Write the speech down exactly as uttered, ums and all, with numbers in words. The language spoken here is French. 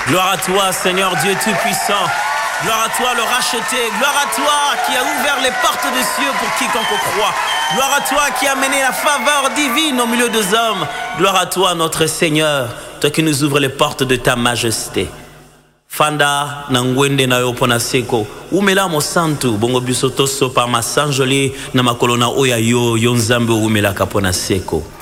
Gloire à toi, Seigneur Dieu Tout-Puissant. Gloire à toi, le racheté. Gloire à toi qui a ouvert les portes des cieux pour quiconque croit. Gloire à toi qui a mené la faveur divine au milieu des hommes. Gloire à toi, notre Seigneur, toi qui nous ouvres les portes de ta majesté. Fanda na ngwende na yo pona seko umela mo santu bongo biso toso pa masanjoli na makolo na oya yo yo nzambe umela kapona seko.